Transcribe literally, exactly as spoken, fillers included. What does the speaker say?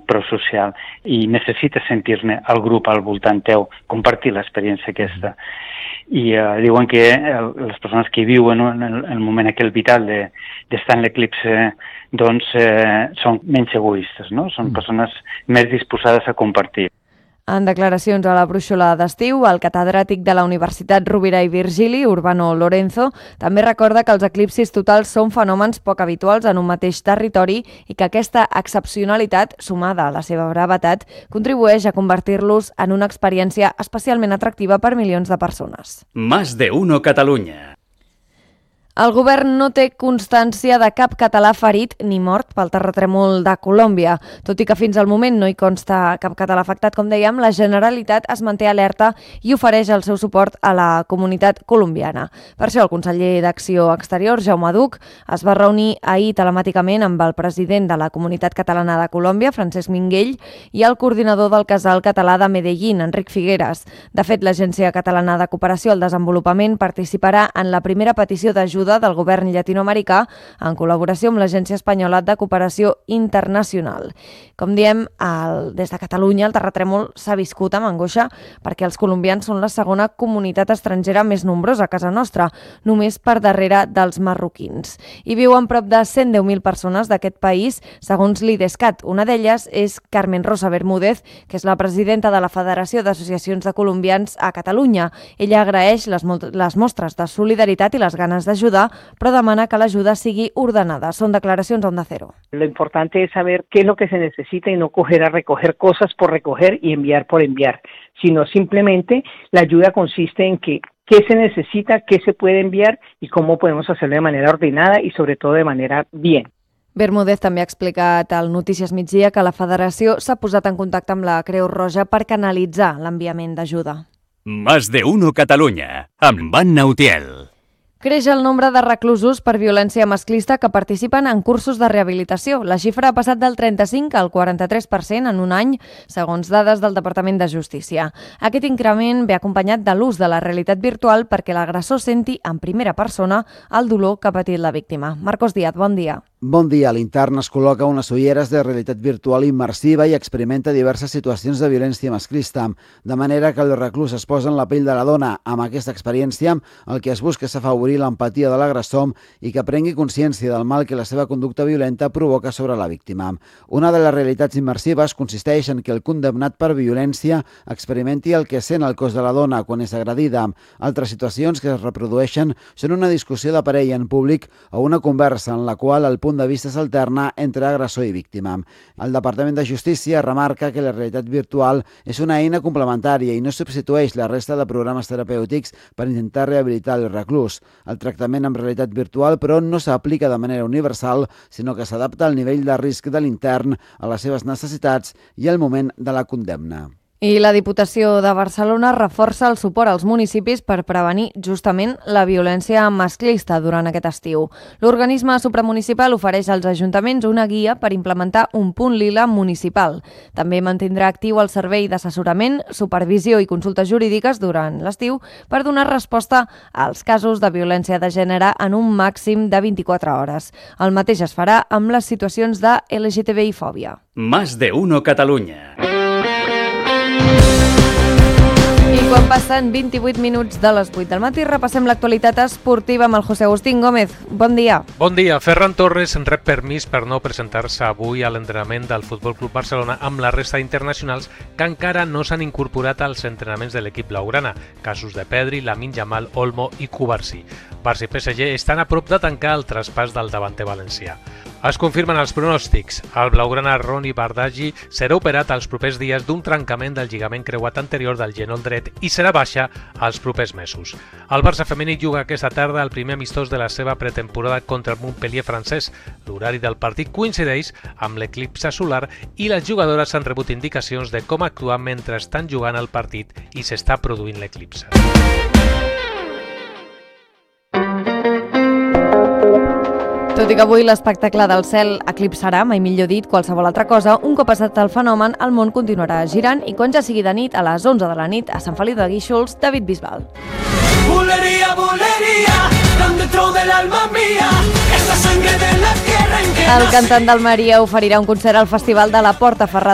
prosocial i necessites sentir-ne el grup al voltant teu, compartir l'experiència aquesta. I eh, diuen que el, les persones que viuen en el, el moment aquell vital de, d'estar en l'eclipse doncs eh, són menys egoistes, no? Són persones més disposades a compartir. En declaracions a la brúixola d'estiu, el catedràtic de la Universitat Rovira i Virgili, Urbano Lorenzo, també recorda que els eclipsis totals són fenòmens poc habituals en un mateix territori i que aquesta excepcionalitat, sumada a la seva brevetat, contribueix a convertir-los en una experiència especialment atractiva per milions de persones. Más de uno Catalunya. El govern no té constància de cap català ferit ni mort pel terratrèmol de Colòmbia. Tot i que fins al moment no hi consta cap català afectat, com dèiem, la Generalitat es manté alerta i ofereix el seu suport a la comunitat colombiana. Per això el conseller d'Acció Exterior, Jaume Duch, es va reunir ahir telemàticament amb el president de la Comunitat Catalana de Colòmbia, Francesc Minguell, i el coordinador del Casal Català de Medellín, Enric Figueres. De fet, l'Agència Catalana de Cooperació al Desenvolupament participarà en la primera petició d'ajuda del govern llatinoamericà en col·laboració amb l'Agència Espanyola de Cooperació Internacional. Com diem, el, des de Catalunya el terratrèmol s'ha viscut amb angoixa perquè els colombians són la segona comunitat estrangera més nombrosa a casa nostra, només per darrere dels marroquins. Hi viuen prop de cent deu mil persones d'aquest país, segons l'IDESCAT. Una d'elles és Carmen Rosa Bermúdez, que és la presidenta de la Federació d'Associacions de Colombians a Catalunya. Ella agraeix les, les mostres de solidaritat i les ganes d'ajudar, però demana que l'ajuda sigui ordenada. Son declaracions a Onda Cero. Lo importante es saber qué es lo que se necesita y no coger a recoger cosas por recoger y enviar por enviar, sino simplemente la ayuda consiste en que qué se necesita, qué se puede enviar y cómo podemos hacerlo de manera ordenada y sobre todo de manera bien. Bermúdez també ha explicat al Notícies Migdia que la federació s'ha posat en contacte amb la Creu Roja per canalitzar l'enviament d'ajuda. Más de uno Catalunya, amb Anna Utiel. Creix el nombre de reclusos per violència masclista que participen en cursos de rehabilitació. La xifra ha passat del trenta-cinc al quaranta-tres per cent en un any, segons dades del Departament de Justícia. Aquest increment ve acompanyat de l'ús de la realitat virtual perquè l'agressor senti en primera persona el dolor que ha patit la víctima. Marcos Díaz, bon dia. Bon dia. L'intern es col·loca unes ulleres de realitat virtual immersiva i experimenta diverses situacions de violència masclista, de manera que el reclús es posa en la pell de la dona. Amb aquesta experiència, el que es busca és afavorir l'empatia de l'agressor i que prengui consciència del mal que la seva conducta violenta provoca sobre la víctima. Una de les realitats immersives consisteix en que el condemnat per violència experimenti el que sent el cos de la dona quan és agredida. Altres situacions que es reprodueixen són una discussió de parella en públic o una conversa en la qual el punt de vista s'alterna entre agressor i víctima. El Departament de Justícia remarca que la realitat virtual és una eina complementària i no substitueix la resta de programes terapèutics per intentar rehabilitar el reclús. El tractament amb realitat virtual, però, no s'aplica de manera universal, sinó que s'adapta al nivell de risc de l'intern, a les seves necessitats i al moment de la condemna. I la Diputació de Barcelona reforça el suport als municipis per prevenir justament la violència masclista durant aquest estiu. L'organisme supramunicipal ofereix als ajuntaments una guia per implementar un punt lila municipal. També mantindrà actiu el servei d'assessorament, supervisió i consultes jurídiques durant l'estiu per donar resposta als casos de violència de gènere en un màxim de vint-i-quatre hores. El mateix es farà amb les situacions de L G T B I fòbia. Más de uno Catalunya. I quan passen vint-i-vuit minuts de les vuit del matí, repassem l'actualitat esportiva amb el José Agustín Gómez. Bon dia. Bon dia. Ferran Torres rep permís per no presentar-se avui a l'entrenament del Futbol Club Barcelona amb la resta d'internacionals que encara no s'han incorporat als entrenaments de l'equip blaugrana, casos de Pedri, Lamine Yamal, Olmo i Cubarsí. Barça i P S G estan a prop de tancar el traspàs del davanter valencià. Es confirmen els pronòstics. El blaugrana Roni Bardghji serà operat els propers dies d'un trencament del lligament creuat anterior del genoll dret i serà baixa els propers mesos. El Barça femení juga aquesta tarda el primer amistós de la seva pretemporada contra el Montpellier francès. L'horari del partit coincideix amb l'eclipse solar i les jugadores han rebut indicacions de com actuar mentre estan jugant el partit i s'està produint l'eclipse. Tot i que avui l'espectacle del cel eclipsarà, mai millor dit, qualsevol altra cosa, un cop passat el fenomen, el món continuarà girant i quan ja sigui de nit, a les onze de la nit, a Sant Feliu de Guíxols, David Bisbal. Bulería, bulería, dentro del alma mía, es la sangre de la tierra en que El cantant d'Almeria oferirà un concert al Festival de la Porta Ferrada